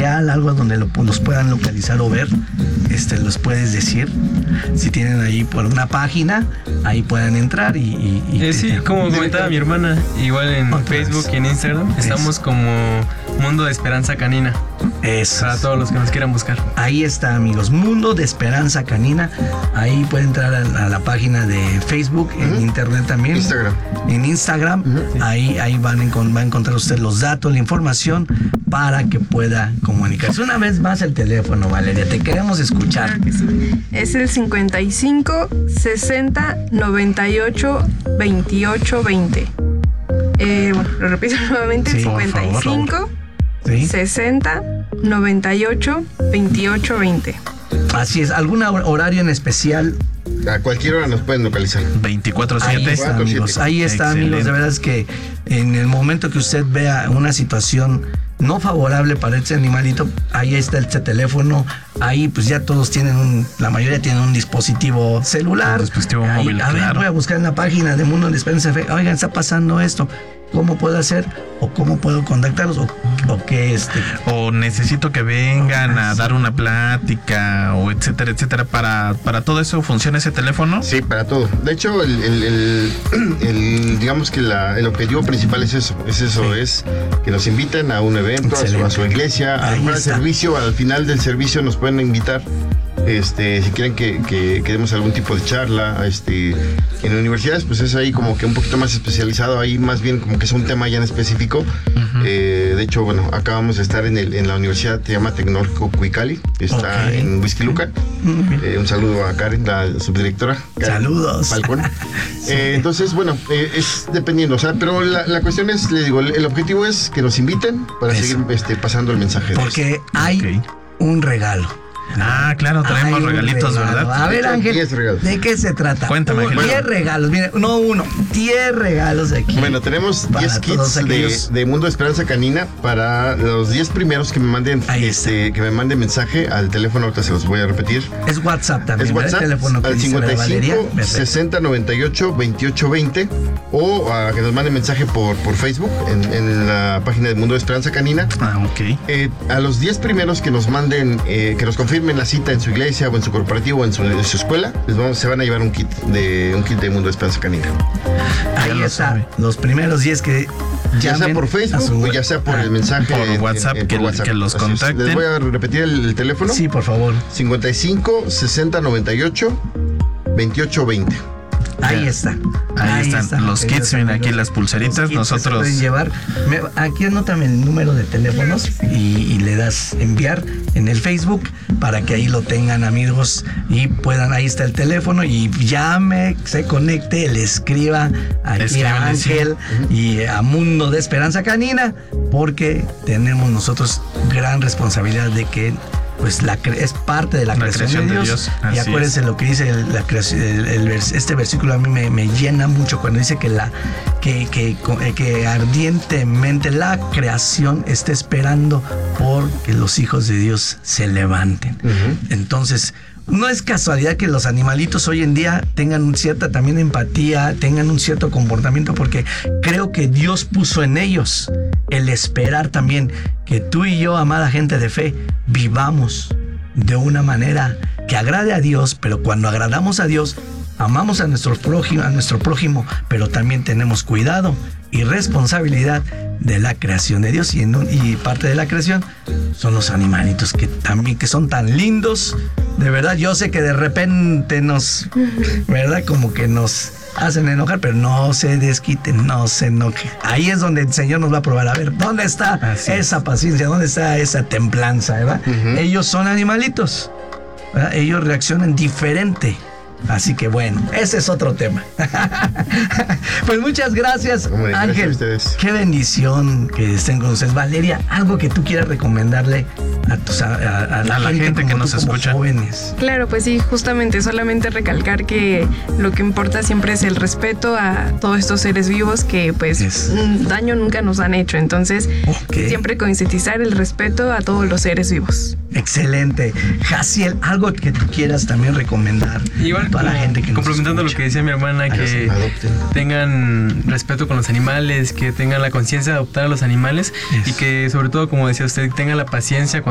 material, algo donde los puedan localizar o ver, los puedes decir. Si tienen ahí por una página, ahí pueden entrar y sí, como comentaba mi hermana, igual en Facebook y en Instagram, estamos como Mundo de Esperanza Canina. Eso. Para todos los que nos quieran buscar. Ahí está, amigos, Mundo de Esperanza Canina. Ahí pueden entrar a la página de Facebook, en internet también. En Instagram. Ahí van a encontrar usted los datos, la información para que pueda comunicarse. Una vez más el teléfono, Valeria, te queremos escuchar. Claro que sí. Es el 55 60 98 28 20. Bueno, lo repito nuevamente, sí, 55 favor, ¿sí? 60 98 28 20. Así es. ¿Algún horario en especial? A cualquier hora nos pueden localizar. 24/7. Ahí está, amigos. Ahí está, amigos. De verdad es que en el momento que usted vea una situación no favorable para ese animalito, ahí está este teléfono. Ahí pues ya todos tienen la mayoría tienen un dispositivo celular. Un dispositivo ahí, móvil, a ver, voy a buscar en la página de Mundo de Esperanza. Oigan, está pasando esto. ¿Cómo puedo hacer? ¿O cómo puedo contactarlos? ¿O qué O necesito que vengan a dar una plática, o etcétera, etcétera. ¿Para todo eso funciona ese teléfono? Sí, para todo. De hecho, digamos que el objetivo principal es eso. Es que nos inviten a un evento, a su iglesia, al servicio. Al final del servicio nos pueden invitar. Si quieren que demos algún tipo de charla, en universidades, pues es ahí como que un poquito más especializado, ahí más bien como que es un tema ya en específico. De hecho, bueno, acabamos de estar en la universidad, se llama Tecnológico Cuicali, está en Huixquilucan. Un saludo a Karen, la subdirectora. Karen Saludos. Falcón. Entonces, bueno, es dependiendo, o sea, pero la cuestión es, le digo, el objetivo es que nos inviten para seguir pasando el mensaje. Porque hay un regalo. Ah, claro, traemos regalitos, regalo, ¿verdad? A ver, Ángel, ¿de qué se trata? Cuéntame, Ángel. 10 regalos, mire, no uno, 10 regalos de aquí. Bueno, tenemos 10 kits de Mundo de Esperanza Canina para los 10 primeros que me manden que me manden mensaje al teléfono, ahorita se los voy a repetir. Es WhatsApp también, es WhatsApp, el teléfono que al 55 60 98 28 20, o a que nos manden mensaje por Facebook en la página de Mundo de Esperanza Canina. A los 10 primeros que nos manden, que nos confirmen la cita en su iglesia o en su corporativo o en su escuela, se van a llevar un kit de Mundo de Esperanza Canina. Ahí está, los primeros 10 que ya sea por Facebook o ya sea por el mensaje por WhatsApp, que los contacten. Les voy a repetir el teléfono. Sí, por favor. 55 60 98 28 20. Ahí está. Ahí están los kits, miren aquí las pulseritas. Nosotros pueden llevar. Aquí anótame el número de teléfonos y le das enviar en el Facebook para que ahí lo tengan, amigos, y puedan, ahí está el teléfono, y llame, se conecte, le escriba aquí a Ángel y a Mundo de Esperanza Canina, porque tenemos nosotros gran responsabilidad de que pues es parte de la creación de Dios. Y acuérdense lo que dice la creación, este versículo a mí me llena mucho cuando dice que ardientemente la creación está esperando por que los hijos de Dios se levanten. Entonces, no es casualidad que los animalitos hoy en día tengan cierta también empatía, tengan un cierto comportamiento, porque creo que Dios puso en ellos el esperar también que tú y yo, amada gente de fe, vivamos de una manera que agrade a Dios, pero cuando agradamos a Dios, amamos a nuestro prójimo, pero también tenemos cuidado y responsabilidad de la creación de Dios, y parte de la creación son los animalitos que son tan lindos. De verdad, yo sé que de repente ¿verdad? Como que nos hacen enojar, pero no se desquiten, no se enojen. Ahí es donde el Señor nos va a probar. A ver, ¿dónde está esa paciencia? ¿Dónde está esa templanza? ¿Verdad? Ellos son animalitos, ¿verdad? Ellos reaccionan diferente. Así que bueno, ese es otro tema. Pues muchas gracias, Ángel. Gracias, qué bendición que estén con ustedes. Valeria, algo que tú quieras recomendarle a la gente que nos escucha. Jóvenes. Claro, pues sí, justamente solamente recalcar que lo que importa siempre es el respeto a todos estos seres vivos que pues daño nunca nos han hecho. Entonces, siempre concientizar el respeto a todos los seres vivos. Excelente. Jaciel, algo que tú quieras también recomendar. Igual, para la gente que complementando lo que decía mi hermana, que tengan respeto con los animales, que tengan la conciencia de adoptar a los animales, y que sobre todo, como decía usted, tengan la paciencia